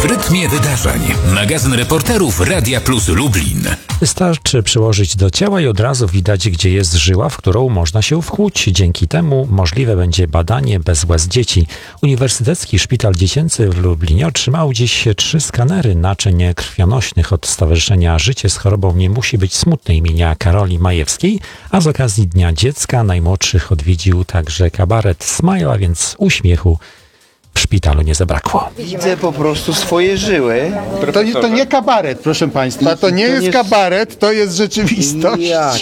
rytmie wydarzeń. Magazyn reporterów Radia Plus Lublin. Wystarczy przyłożyć do ciała i od razu widać, gdzie jest żyła, w którą można się wchłuć. Dzięki temu możliwe będzie badanie bez łez dzieci. Uniwersytecki Szpital Dziecięcy w Lublinie otrzymał dziś 3 skanery naczyń krwionośnych od Stowarzyszenia Życie z chorobą nie musi być smutne imienia Karoli Majewskiej, a z okazji Dnia Dziecka najmłodszych odwiedził także kabaret Smile, a więc uśmiechu w szpitalu nie zabrakło. Widzę po prostu swoje żyły. To nie kabaret, proszę Państwa. To nie jest kabaret, to jest rzeczywistość.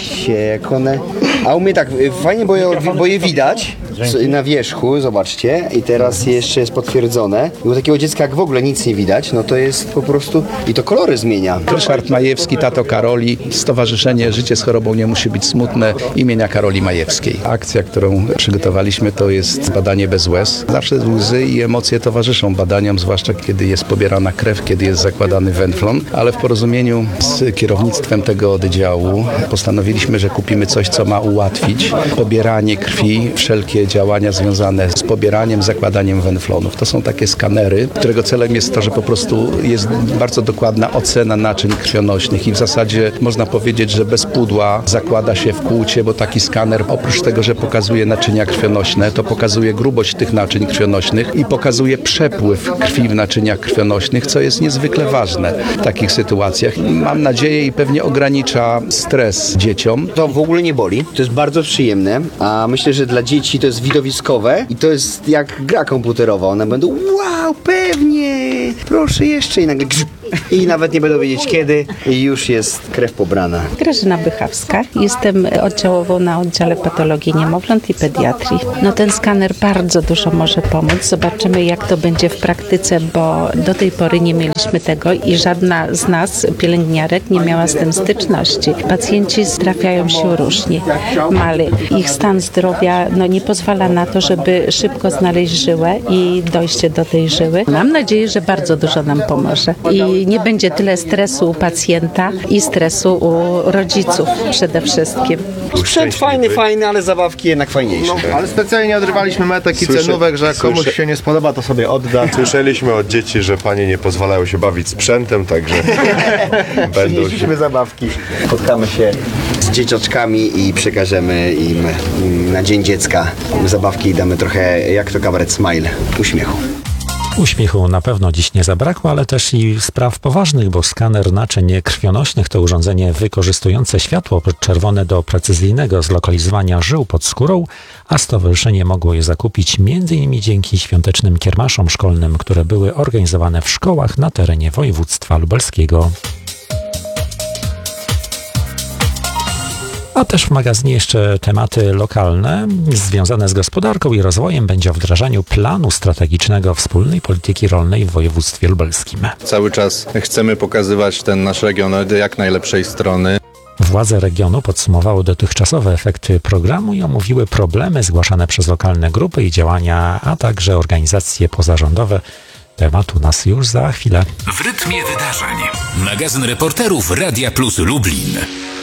Jak one... A u mnie tak, fajnie, bo je widać na wierzchu, zobaczcie. I teraz jeszcze jest potwierdzone. I u takiego dziecka jak w ogóle nic nie widać, no to jest po prostu... I to kolory zmienia. Ryszard Majewski, tato Karoli, Stowarzyszenie Życie z chorobą nie musi być smutne imienia Karoli Majewskiej. Akcja, którą przygotowaliśmy, to jest badanie bez łez. Zawsze łzy i emocje towarzyszą badaniom, zwłaszcza kiedy jest pobierana krew, kiedy jest zakładany wenflon, ale w porozumieniu z kierownictwem tego oddziału postanowiliśmy, że kupimy coś, co ma ułatwić pobieranie krwi, wszelkie działania związane z pobieraniem, zakładaniem wenflonów. To są takie skanery, którego celem jest to, że po prostu jest bardzo dokładna ocena naczyń krwionośnych i w zasadzie można powiedzieć, że bez pudła zakłada się w kłucie, bo taki skaner oprócz tego, że pokazuje naczynia krwionośne, to pokazuje grubość tych naczyń krwionośnych i pokazuje przepływ krwi w naczyniach krwionośnych, co jest niezwykle ważne w takich sytuacjach. Mam nadzieję i pewnie ogranicza stres dzieciom. To w ogóle nie boli, to jest bardzo przyjemne, a myślę, że dla dzieci to jest widowiskowe i to jest jak gra komputerowa. One będą, wow, pewnie, proszę jeszcze i nagle i nawet nie będą wiedzieć kiedy i już jest krew pobrana. Grażyna Bychawska. Jestem oddziałową na oddziale patologii niemowląt i pediatrii. No ten skaner bardzo dużo może pomóc. Zobaczymy, jak to będzie w praktyce, bo do tej pory nie mieliśmy tego i żadna z nas, pielęgniarek, nie miała z tym styczności. Pacjenci trafiają się różnie. Mali. Ich stan zdrowia nie pozwala na to, żeby szybko znaleźć żyłę i dojście do tej żyły. Mam nadzieję, że bardzo dużo nam pomoże. I nie będzie tyle stresu u pacjenta i stresu u rodziców przede wszystkim. Sprzęt fajny, ale zabawki jednak fajniejsze. Ale specjalnie odrywaliśmy metek i cenówek, że jak komuś się nie spodoba, to sobie odda. Słyszeliśmy od dzieci, że panie nie pozwalają się bawić sprzętem, także będą się... zabawki. Spotkamy się z dzieciaczkami i przekażemy im na Dzień Dziecka zabawki i damy trochę, jak to kabaret Smile, uśmiechu. Uśmiechu na pewno dziś nie zabrakło, ale też i spraw poważnych, bo skaner naczyń krwionośnych to urządzenie wykorzystujące światło czerwone do precyzyjnego zlokalizowania żył pod skórą, a stowarzyszenie mogło je zakupić m.in. dzięki świątecznym kiermaszom szkolnym, które były organizowane w szkołach na terenie województwa lubelskiego. A też w magazynie jeszcze tematy lokalne związane z gospodarką i rozwojem. Będzie o wdrażaniu planu strategicznego wspólnej polityki rolnej w województwie lubelskim. Cały czas chcemy pokazywać ten nasz region od jak najlepszej strony. Władze regionu podsumowały dotychczasowe efekty programu i omówiły problemy zgłaszane przez lokalne grupy i działania, a także organizacje pozarządowe. Temat u nas już za chwilę. W rytmie wydarzeń. Magazyn reporterów Radia Plus Lublin.